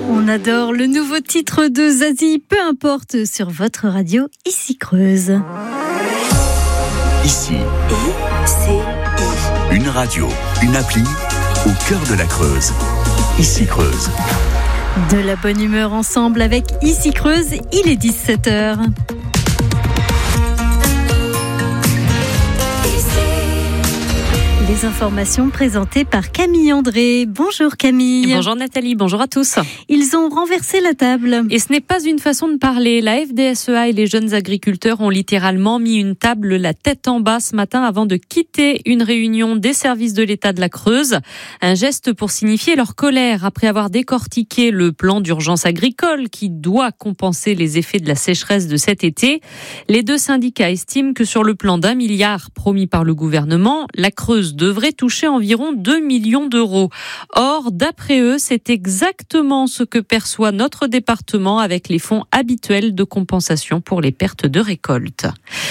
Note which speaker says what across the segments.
Speaker 1: On adore le nouveau titre de Zazie, peu importe, sur votre radio, ici Creuse.
Speaker 2: Ici, une radio, une appli, au cœur de la Creuse. Ici Creuse.
Speaker 1: De la bonne humeur ensemble avec Ici Creuse, il est 17h. Les informations présentées par Camille André. Bonjour Camille.
Speaker 3: Bonjour Nathalie, bonjour à tous.
Speaker 1: Ils ont renversé la table.
Speaker 3: Et ce n'est pas une façon de parler. La FDSEA et les jeunes agriculteurs ont littéralement mis une table la tête en bas ce matin avant de quitter une réunion des services de l'État de la Creuse. Un geste pour signifier leur colère après avoir décortiqué le plan d'urgence agricole qui doit compenser les effets de la sécheresse de cet été. Les deux syndicats estiment que sur le plan d'1 milliard promis par le gouvernement, la Creuse devrait toucher environ 2 millions d'euros. Or, d'après eux, c'est exactement ce que perçoit notre département avec les fonds habituels de compensation pour les pertes de récolte.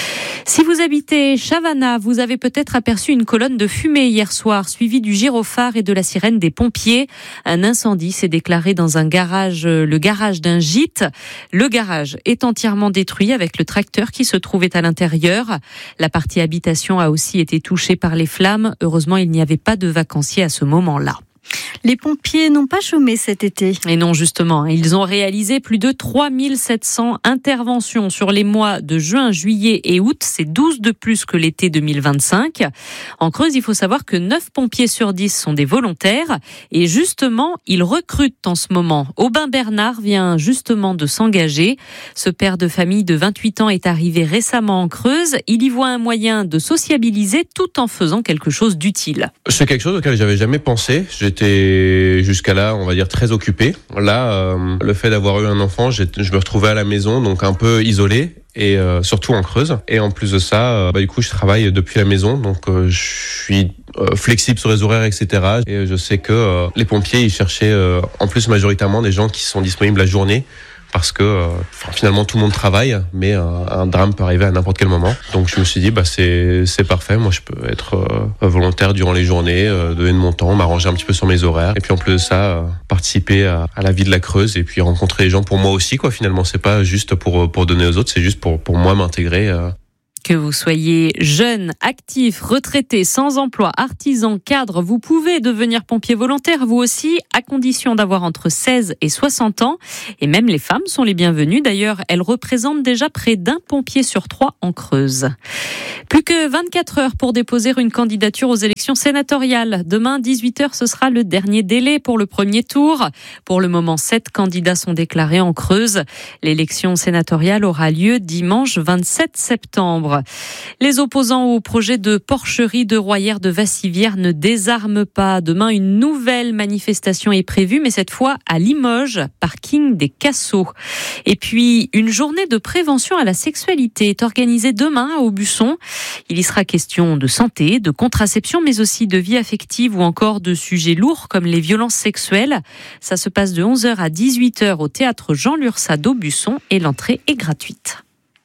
Speaker 3: Si vous habitez Chavannes, vous avez peut-être aperçu une colonne de fumée hier soir, suivie du gyrophare et de la sirène des pompiers. Un incendie s'est déclaré dans un garage, le garage d'un gîte. Le garage est entièrement détruit avec le tracteur qui se trouvait à l'intérieur. La partie habitation a aussi été touchée par les flammes. Heureusement, il n'y avait pas de vacanciers à ce moment-là.
Speaker 1: Les pompiers n'ont pas chômé cet été.
Speaker 3: Et non, justement, ils ont réalisé plus de 3700 interventions sur les mois de juin, juillet et août. C'est 12 de plus que l'été 2025. En Creuse, il faut savoir que 9 pompiers sur 10 sont des volontaires. Et justement, ils recrutent en ce moment. Aubin Bernard vient justement de s'engager. Ce père de famille de 28 ans est arrivé récemment en Creuse. Il y voit un moyen de sociabiliser tout en faisant quelque chose d'utile.
Speaker 4: C'est quelque chose auquel j'avais jamais pensé. J'étais jusqu'à là, on va dire, très occupé. Là, le fait d'avoir eu un enfant, je me retrouvais à la maison, donc un peu isolé, et surtout en Creuse. Et en plus de ça, du coup, je travaille depuis la maison, donc je suis flexible sur les horaires, etc. Et je sais que les pompiers, ils cherchaient en plus majoritairement des gens qui sont disponibles la journée. Parce que finalement tout le monde travaille, mais un drame peut arriver à n'importe quel moment. Donc je me suis dit c'est parfait, moi je peux être volontaire durant les journées, donner de mon temps, m'arranger un petit peu sur mes horaires, et puis en plus de ça participer à la vie de la Creuse et puis rencontrer les gens pour moi aussi quoi. Finalement c'est pas juste pour donner aux autres, c'est juste pour moi m'intégrer.
Speaker 3: Que vous soyez jeune, actif, retraité, sans emploi, artisan, cadre, vous pouvez devenir pompier volontaire, vous aussi, à condition d'avoir entre 16 et 60 ans. Et même les femmes sont les bienvenues. D'ailleurs, elles représentent déjà près d'1 pompier sur 3 en Creuse. Plus que 24 heures pour déposer une candidature aux élections sénatoriales. Demain, 18h, ce sera le dernier délai pour le premier tour. Pour le moment, 7 candidats sont déclarés en Creuse. L'élection sénatoriale aura lieu dimanche 27 septembre. Les opposants au projet de porcherie de Royère de Vassivière ne désarment pas. Demain, une nouvelle manifestation est prévue, mais cette fois à Limoges, parking des Cassots. Et puis, une journée de prévention à la sexualité est organisée demain à Aubusson. Il y sera question de santé, de contraception, mais aussi de vie affective ou encore de sujets lourds comme les violences sexuelles. Ça se passe de 11h à 18h au théâtre Jean Lursa d'Aubusson et l'entrée est gratuite.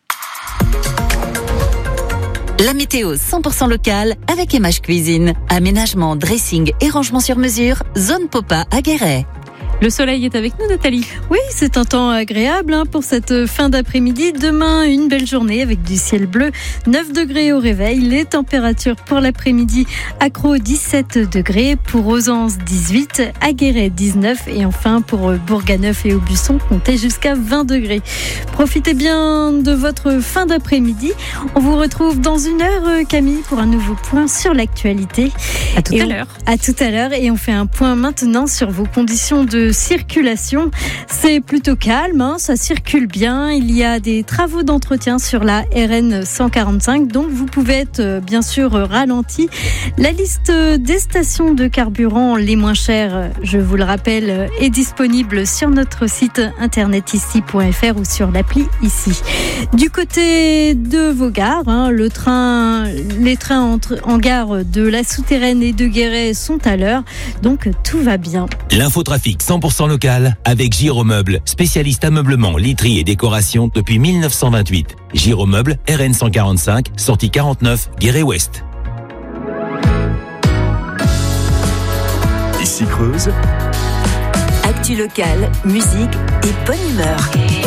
Speaker 5: La météo 100% locale avec Emage Cuisine. Aménagement, dressing et rangement sur mesure. Zone Popa à Guéret.
Speaker 3: Le soleil est avec nous, Nathalie.
Speaker 1: Oui, c'est un temps agréable pour cette fin d'après-midi. Demain, une belle journée avec du ciel bleu. 9 degrés au réveil. Les températures pour l'après-midi, à Crau 17 degrés. Pour Ausens 18, à Guéret 19. Et enfin, pour Bourganeuf et Aubusson, comptez jusqu'à 20 degrés. Profitez bien de votre fin d'après-midi. On vous retrouve dans une heure, Camille, pour un nouveau point sur l'actualité.
Speaker 3: À tout à l'heure.
Speaker 1: À tout à l'heure. Et on fait un point maintenant sur vos conditions de circulation. C'est plutôt calme, ça circule bien. Il y a des travaux d'entretien sur la RN 145, donc vous pouvez être bien sûr ralenti. La liste des stations de carburant les moins chères, je vous le rappelle, est disponible sur notre site internet ici.fr ou sur l'appli ici. Du côté de vos gares, les trains en gare de la Souterraine et de Guéret sont à l'heure, donc tout va bien.
Speaker 6: L'infotrafic 100% local avec Giromeubles, spécialiste ameublement, literie et décoration depuis 1928. Giromeubles, RN 145, sortie 49, Guéret-Ouest.
Speaker 2: Ici Creuse.
Speaker 7: Actu locale, musique et bonne humeur.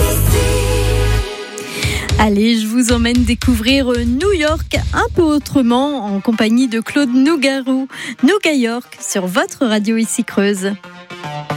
Speaker 1: Allez, je vous emmène découvrir New York un peu autrement en compagnie de Claude Nougaro. Nougat York sur votre radio ici Creuse.